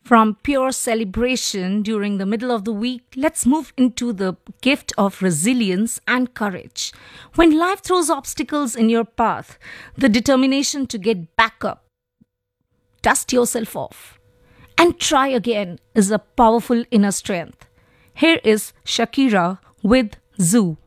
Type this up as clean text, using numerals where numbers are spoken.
From pure celebration during the middle of the week, let's move into the gift of resilience and courage. When life throws obstacles in your path, the determination to get back up, dust yourself off, and try again is a powerful inner strength. Here is Shakira with Zoo.